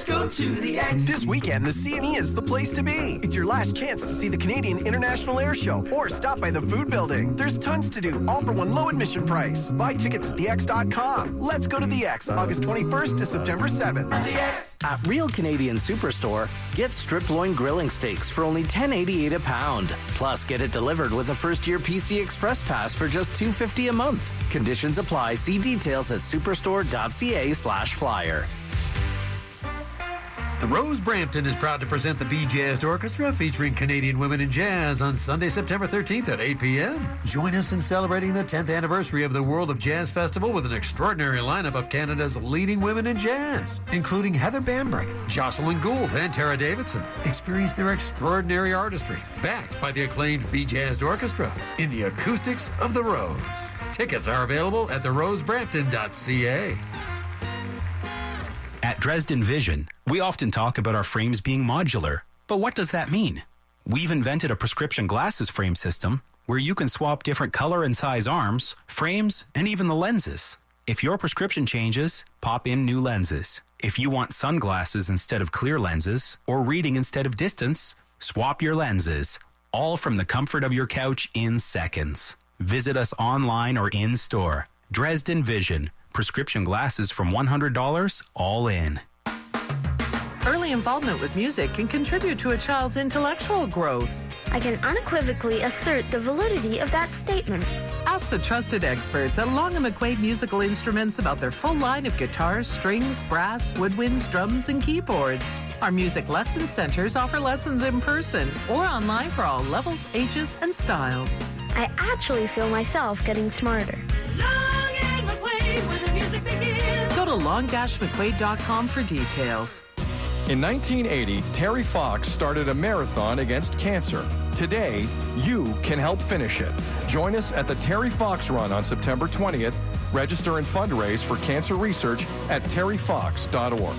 go to the X. This weekend, the CNE is the place to be. It's your last chance to see the Canadian International Air Show or stop by the food building. There's tons to do, all for one low admission price. Buy tickets at thex.com. Let's go to the X, August 21st to September 7th. The X. At Real Canadian Superstore, get strip loin grilling steaks for only $10.88 a pound. Plus, get it delivered with a first-year PC Express Pass for just $2.50 a month. Conditions apply. See details at superstore.ca/flyer. The Rose Brampton is proud to present the Bee Jazzed Orchestra featuring Canadian women in jazz on Sunday, September 13th at 8 p.m. Join us in celebrating the 10th anniversary of the World of Jazz Festival with an extraordinary lineup of Canada's leading women in jazz, including Heather Bambrick, Jocelyn Gould, and Tara Davidson. Experience their extraordinary artistry, backed by the acclaimed Bee Jazzed Orchestra in the acoustics of the Rose. Tickets are available at therosebrampton.ca. At Dresden Vision, we often talk about our frames being modular. But what does that mean? We've invented a prescription glasses frame system where you can swap different color and size arms, frames, and even the lenses. If your prescription changes, pop in new lenses. If you want sunglasses instead of clear lenses, or reading instead of distance, swap your lenses. All from the comfort of your couch in seconds. Visit us online or in store. Dresden Vision. Prescription glasses from $100, all in. Early involvement with music can contribute to a child's intellectual growth. I can unequivocally assert the validity of that statement. Ask the trusted experts at Long & McQuaid Musical Instruments about their full line of guitars, strings, brass, woodwinds, drums, and keyboards. Our music lesson centers offer lessons in person or online for all levels, ages, and styles. I actually feel myself getting smarter. Long and McQuaid, where the music begins. Go to long-mcquaid.com for details. In 1980, Terry Fox started a marathon against cancer. Today, you can help finish it. Join us at the Terry Fox Run on September 20th. Register and fundraise for cancer research at terryfox.org.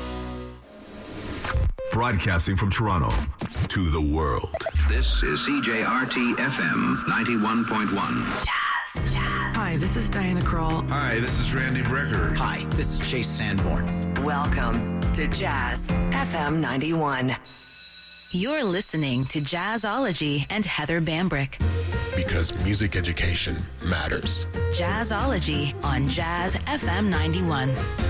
Broadcasting from Toronto to the world. This is CJRT FM 91.1. Jazz. Hi, this is Diana Krall. Hi, this is Randy Brecker. Hi, this is Chase Sanborn. Welcome to Jazz FM 91. You're listening to Jazzology and Heather Bambrick. Because music education matters. Jazzology on Jazz FM 91.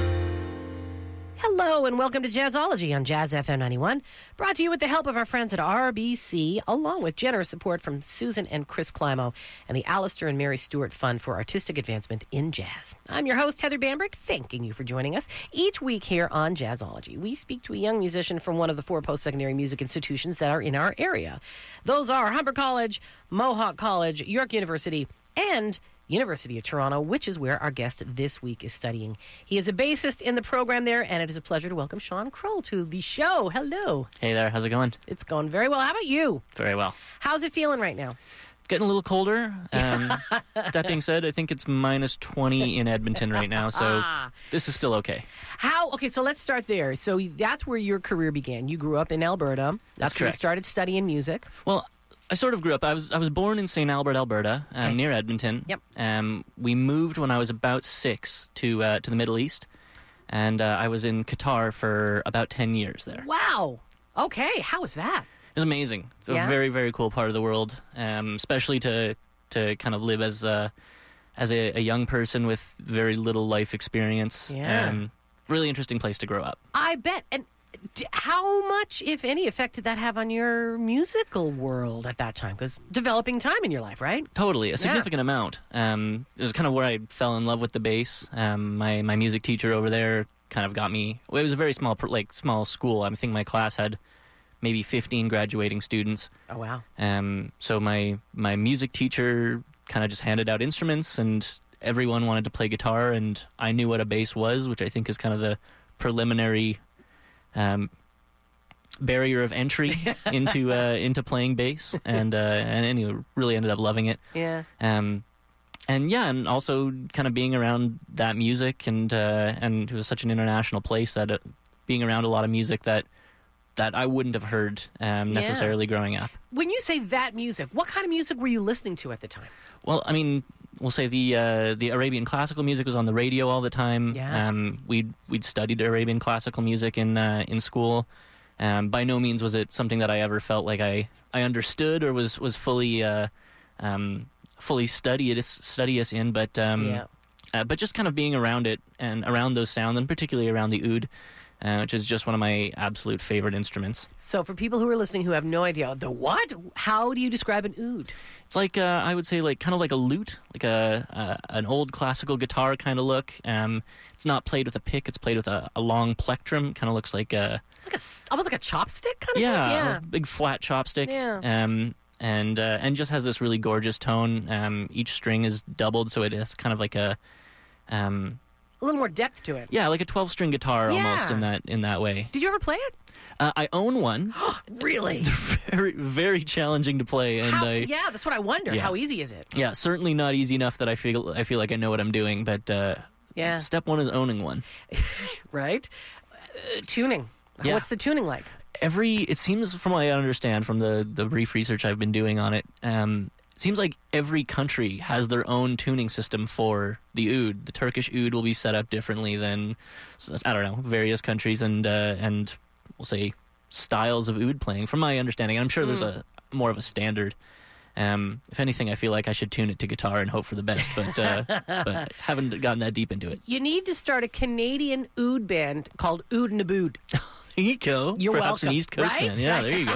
Hello and welcome to Jazzology on Jazz FM 91, brought to you with the help of our friends at RBC, along with generous support from Susan and Chris Climo and the Alistair and Mary Stewart Fund for Artistic Advancement in Jazz. I'm your host, Heather Bambrick, thanking you for joining us. Each week here on Jazzology, we speak to a young musician from one of the 4 post-secondary music institutions that are in our area. Those are Humber College, Mohawk College, York University, and University of Toronto, which is where our guest this week is studying. He is a bassist in the program there, and it is a pleasure to welcome Sean Kroll to the show. Hello. Hey there, how's it going? It's going very well. How about you? Very well. How's it feeling right now? Getting a little colder. That being said, I think it's minus 20 in Edmonton right now, so this is still okay. Okay, so let's start there. So that's where your career began. You grew up in Alberta. That's where correct. You started studying music. Well, I sort of grew up. I was born in St. Albert, Alberta, near Edmonton. Yep. We moved when I was about 6 to the Middle East, and I was in Qatar for about 10 years there. Wow. Okay, how was that? It was amazing. It's a very, very cool part of the world, especially to kind of live as a young person with very little life experience. Yeah. Really interesting place to grow up. I bet. And how much, if any, effect did that have on your musical world at that time? Because developing time in your life, right? Totally, a significant amount. It was kind of where I fell in love with the bass. My music teacher over there kind of got me. Well, it was a very small school. I think my class had maybe 15 graduating students. Oh wow! So my music teacher kind of just handed out instruments, and everyone wanted to play guitar, and I knew what a bass was, which I think is kind of the preliminary barrier of entry into playing bass, and anyway, really ended up loving it. Yeah. And also kind of being around that music, and it was such an international place that being around a lot of music that I wouldn't have heard necessarily growing up. When you say that music, what kind of music were you listening to at the time? Well, I mean, we'll say the Arabian classical music was on the radio all the time. Yeah. We'd studied Arabian classical music in school. By no means was it something that I ever felt like I understood or was fully studious in, but just kind of being around it and around those sounds, and particularly around the oud, which is just one of my absolute favorite instruments. So for people who are listening who have no idea, the what? How do you describe an oud? It's like, I would say, like kind of like a lute, like an old classical guitar kind of look. It's not played with a pick, it's played with a long plectrum. Kind of looks like it's like almost like a chopstick kind of thing? Yeah, a big flat chopstick. Yeah. And just has this really gorgeous tone. Each string is doubled, so it has kind of like a little more depth to it. Yeah, like a 12-string guitar almost in that way. Did you ever play it? I own one. Really? Very, very challenging to play. And yeah, that's what I wonder. Yeah. How easy is it? Yeah, certainly not easy enough that I feel like I know what I'm doing. But step one is owning one. Right. Tuning. Yeah. What's the tuning like? It seems, from what I understand from the brief research I've been doing on it, it seems like every country has their own tuning system for the oud. The Turkish oud will be set up differently than, I don't know, various countries and we'll say styles of oud playing, from my understanding. I'm sure there's more of a standard. If anything, I feel like I should tune it to guitar and hope for the best, but haven't gotten that deep into it. You need to start a Canadian oud band called Oud and Abood. There you go. You're Perhaps welcome. An East Coast right? band. Yeah, there you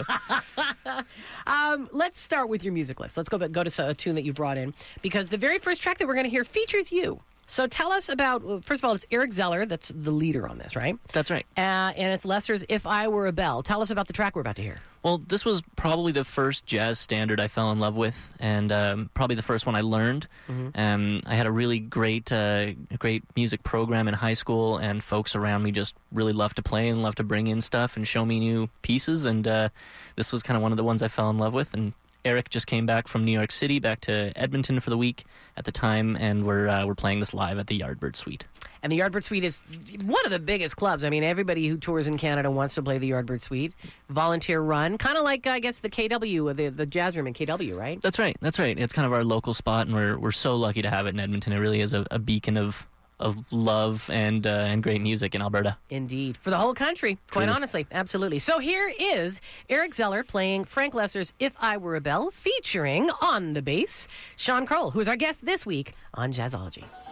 go. Let's start with your music list. Let's go to a tune that you brought in, because the very first track that we're going to hear features you. So tell us about, first of all, it's Eric Zeller that's the leader on this, right? That's right. And it's Lester's If I Were a Bell. Tell us about the track we're about to hear. Well, this was probably the first jazz standard I fell in love with, and probably the first one I learned. I had a really great music program in high school, and folks around me just really loved to play and loved to bring in stuff and show me new pieces, and this was kind of one of the ones I fell in love with. And Eric just came back from New York City, back to Edmonton for the week at the time, and we're playing this live at the Yardbird Suite. And the Yardbird Suite is one of the biggest clubs. I mean, everybody who tours in Canada wants to play the Yardbird Suite. Volunteer run, kind of like, I guess, the KW, the jazz room in KW, right? That's right. It's kind of our local spot, and we're so lucky to have it in Edmonton. It really is a beacon of love and great music in Alberta. Indeed. For the whole country, quite honestly. Absolutely. So here is Eric Zeller playing Frank Lester's If I Were a Bell, featuring on the bass Sean Kroll, who is our guest this week on Jazzology.